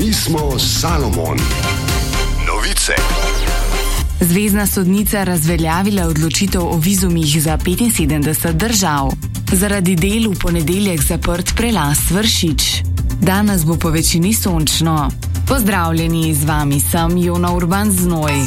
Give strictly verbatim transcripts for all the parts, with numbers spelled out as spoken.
Mi smo Salomon. Novice. Zvezna sodnica razveljavila odločitev o vizumih za petinsedemdeset držav. Zaradi del v ponedeljek zaprt prelaz Vršič. Danes bo po večini sončno. Pozdravljeni, z vami sem Jona Urban Znoj.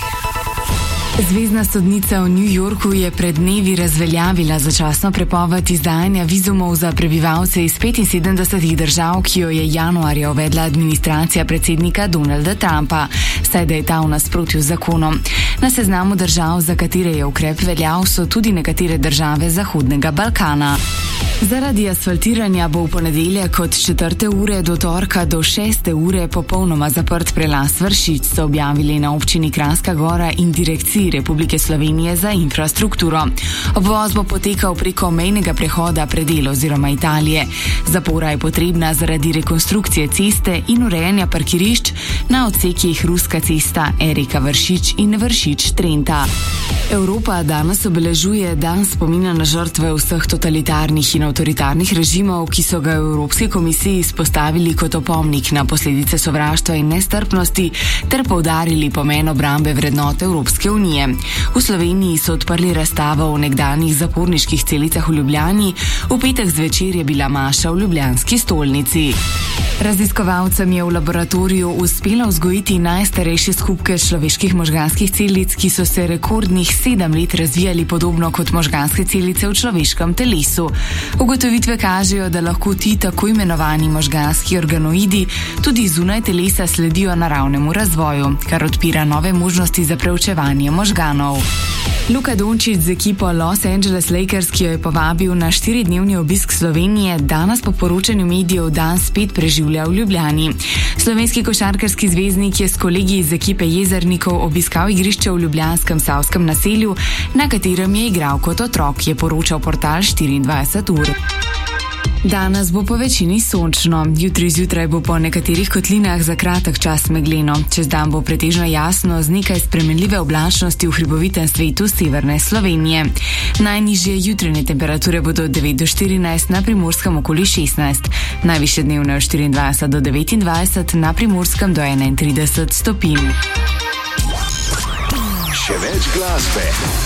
Zvezna sodnica v New Yorku je pred dnevi razveljavila začasno prepoved izdajanja vizumov za prebivalce iz petinsedemdesetih držav, ki jo je januarja uvedla administracija predsednika Donalda Trumpa, saj da je ta v nasprotju z zakonom. Na seznamu držav, za katere je ukrep veljal, so tudi nekatere države Zahodnega Balkana. Zaradi asfaltiranja bo v ponedeljek od četrte ure do torka do šeste ure popolnoma zaprt prelaz Vršič, so objavili na občini Kranjska Gora in Direkciji Republike Slovenije za infrastrukturo. Obvoz bo potekal preko mejnega prehoda predel oziroma Italije. Zapora je potrebna zaradi rekonstrukcije ceste in urejanja parkirišč na odsekih Ruska cesta, Erika Vršič in Vršič Trenta. Evropa danes obeležuje dan spomina na žrtve vseh totalitarnih in avtoritarnih režimov, ki so ga v Evropski komisiji izpostavili kot opomnik na posledice sovraštva in nestrpnosti ter poudarili pomen obrambe vrednot Evropske unije. V Sloveniji so odprli razstavo o nekdanjih zaporniških celicah v Ljubljani, v petek zvečer je bila maša v ljubljanski stolnici. Raziskovalcem je v laboratoriju uspelo vzgojiti najstarejše skupke človeških možganskih celic, ki so se rekordnih sedem let razvijali podobno kot možganske celice v človeškem telesu. Ugotovitve kažejo, da lahko ti tako imenovani možganski organoidi tudi zunaj telesa sledijo naravnemu razvoju, kar odpira nove možnosti za preučevanje možganov. Luka Dončić z ekipo Los Angeles Lakers, ki jo je povabil na štiridnevni obisk Slovenije, danes po poročanju medijev dan spet preživlja v Ljubljani. Slovenski košarkarski zvezdnik je s kolegi iz ekipe Jezernikov obiskal igrišče v ljubljanskem Savskem naselju, na katerem je igral kot otrok, je poročal portal štiriindvajset ur. Danes bo po večini sončno, jutri zjutraj bo po nekaterih kotlinah za kratek čas megleno, čez dan bo pretežno jasno z nekaj spremenljive oblačnosti v hribovitem svetu severne Slovenije. Najnižje jutranje temperature bodo od devet do štirinajst, na Primorskem okoli šestnajst, najvišje dnevne od štiriindvajset do devetindvajset, na Primorskem do enaintrideset stopinj. Še več glasbe.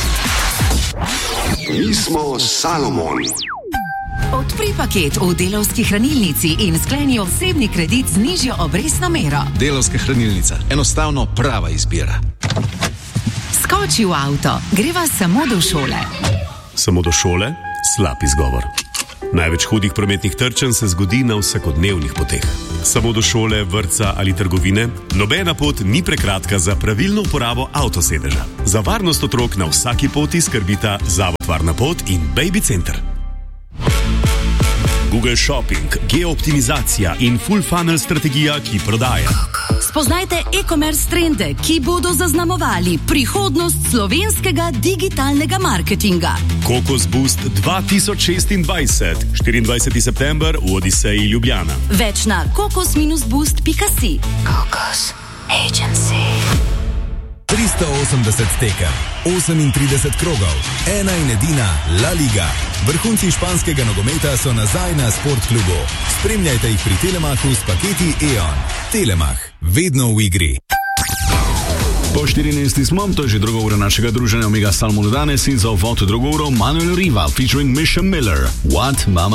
Mi smo Salomon. Odpri paket v Delavski hranilnici in skleni osebni kredit z nižjo obrestno mero. Delavska hranilnica. Enostavno prava izbira. Skoči v avto. Greva samo do šole. Samo do šole? Slab izgovor. Največ hudih prometnih trčenj se zgodi na vsakodnevnih poteh. Samo do šole, vrtca ali trgovine? Nobena pot ni prekratka za pravilno uporabo avtosedeža. Za varnost otrok na vsaki poti skrbita Zavod Varna pot in Baby Center. Google Shopping, geooptimizacija in full funnel strategija, ki prodaja. Spoznajte e-commerce trende, ki bodo zaznamovali prihodnost slovenskega digitalnega marketinga. Kokos Boost dva tisoč šestindvajset, štiriindvajseti september v Odiseji Ljubljana. Več na kokos boost pika si. Kokos Agency. tristo osemdeset tekem, osemintrideset krogov, ena in edina La Liga. Vrhunci španskega nogometa so nazaj na Sportklubu. Spremljajte jih pri Telemachu s paketi E O N. Telemach, vedno v igri. Po štirinajsti smo, to je že druga ura našega druženja Omega Salmon danes in za uvod v drugo uro Manuel Riva featuring Misha Miller. What Mama